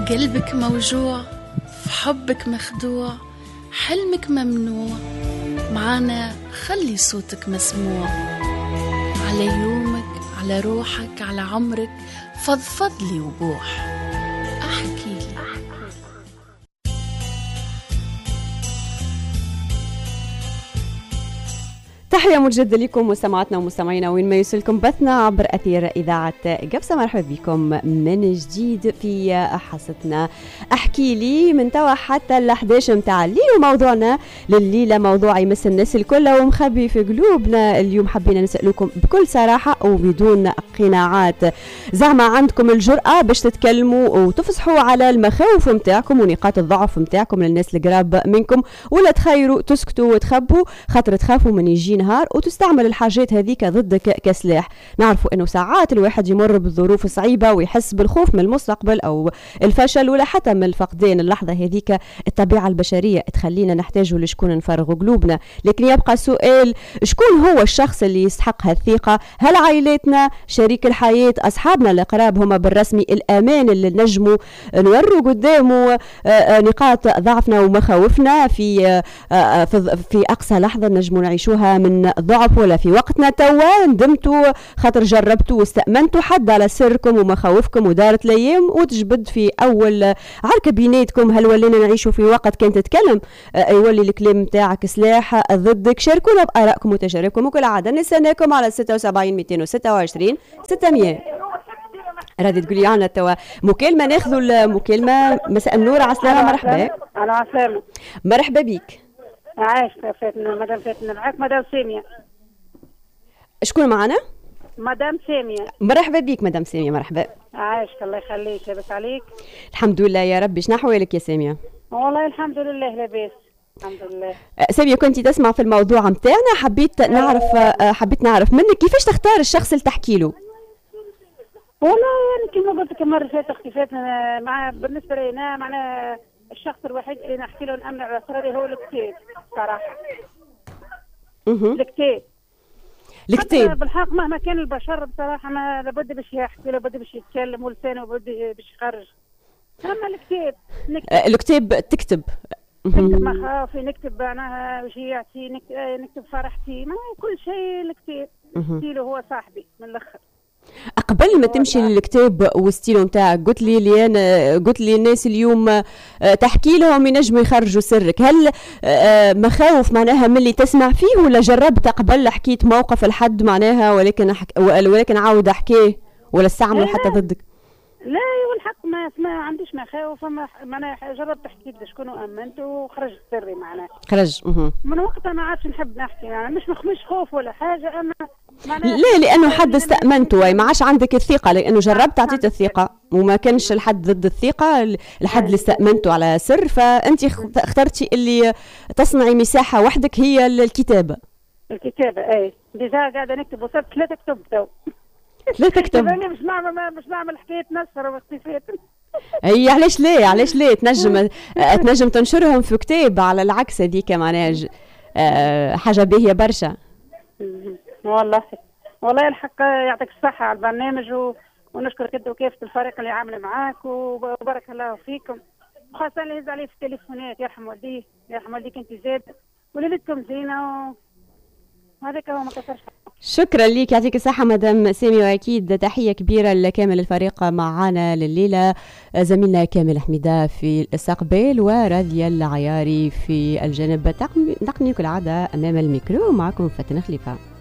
قلبك موجوع، في حبك مخدوع، حلمك ممنوع، معانا خلي صوتك مسموع. على يومك، على روحك، على عمرك، فضفضلي وبوح، احكي لي. تحية مجددة لكم مستمعاتنا ومستمعينا وين ما يوصلكم بثنا عبر أثير إذاعة قبسة. مرحبا بكم من جديد في حصتنا احكي لي من توا حتى ال11 متاع الليل. وموضوعنا لليلة موضوع يمس الناس الكل ومخبي في قلوبنا. اليوم حبينا نسألكم بكل صراحة وبدون قناعات، زعما عندكم الجرأة باش تتكلموا وتفصحوا على المخاوف متاعكم ونقاط الضعف متاعكم للناس القراب منكم، ولا تخيروا تسكتوا وتخبوا خاطر تخافوا من يجي نهار وتستعمل الحاجات هذيك ضدك كسلاح. نعرفوا انه ساعات الواحد يمر بالظروف صعيبة ويحس بالخوف من المستقبل او الفشل ولا حتى من الفقدان. اللحظة هذيك الطبيعة البشرية تخلينا نحتاجوا لشكون نفرغ قلوبنا، لكن يبقى سؤال: شكون هو الشخص اللي يستحق هالثقة؟ هل عائلاتنا، شريك الحياة، اصحابنا القراب هما بالرسمي الامان اللي نجموا نوروا قدامه نقاط ضعفنا ومخاوفنا في اقصى لحظة نجموا نعيشوها من ضعف، ولا في وقتنا توا ندمتوا خاطر جربتوا واستأمنتوا حد على سركم ومخاوفكم ودارت الايام وتجبد في اول عركة بيناتكم؟ هل ولينا نعيشوا في وقت كان تتكلم يولي الكلام نتاعك سلاح ضدك؟ شاركونا بآرائكم وتجاربكم وكل عادة نستناكم على 76 226 600. رادي تقولي عنا توا مكالمة، ناخذوا المكالمة. مساء النور، عسلامة، مرحبا. أنا عسلامة، مرحبا بيك. عايش فاتنا مدام فاتنا معاك مدام سامية. شكون معنا؟ مدام سامية. مرحبا بيك مدام سامية، مرحبا. عايشك الله يخليك، لاباس عليك؟ الحمد لله يا ربي. شنو احوالك يا سامية؟ والله الحمد لله لاباس الحمد لله. سامية كنتي تسمع في الموضوع متاعنا، حبيت نعرف منك كيفاش تختار الشخص اللي تحكي له. والله يعني كما قلت لك المرة اللي فاتت اختفاتنا مع بالنسبة لنا معنا الشخص الوحيد اللي نحكي له نأمن على أسراري هو الكتاب صراحة. الكتاب بالحق مهما كان البشر بصراحة ما لابد باش يحكي، لابد باش يتكلم ولسانه لابد باش يخرج. أما الكتاب تكتب مخاوفي، نكتب معناها وشيعتي، نكتب فرحتي، ما كل شيء الكتاب. ستيله هو صاحبي من الآخر. قبل ما تمشي للكتاب والستيلو نتاعك قلت لي الناس اليوم تحكي لهم ينجموا يخرجوا سرك. هل مخاوف معناها من اللي تسمع فيه، ولا جربت قبل حكيت موقف لحد معناها ولكن عاود احكيه ولا استعمله حتى ضدك؟ لا والحق ما عنديش مخاوف، معناها جربت حكيت لشكون وامنت وخرجت سري معناها. خرج من وقتها ما عادش نحب نحكي، يعني مش خوف ولا حاجه. اما لا، لانه حد استأمنته ما عادش عندك الثقه، لانه جربت عطيت الثقه وما كانش الحد ضد الثقه، الحد اللي استأمنته على سر، فانت اخترتي اللي تصنعي مساحه وحدك هي الكتابه. اي ديجا قاعده نكتب، وصلت 3 كتب تو. لا تكتب. مش نعمل حكايه نشر واختفيت. اي علاش ليه تنجم تنشرهم في كتاب، على العكس هذيك معناها حاجه باهيه برشا. والله الحق يعطيك الصحه على البرنامج، ونشكرك انت وكافه الفريق اللي عامل معاك، وبارك الله فيكم، وخاصه اللي يهز عليه في التليفونات. يرحم والديك انت زاد، وليلتكم زينه، وهذاك هو ما كسرش. شكرا ليك، يعطيك الصحة مدام سامي، وأكيد تحية كبيرة لكامل الفريق معنا لليلة، زميلنا كامل حميدة في الاستقبال وراديا العياري في الجانب التقني كالعادة أمام الميكرو. معكم فاتن خليفة.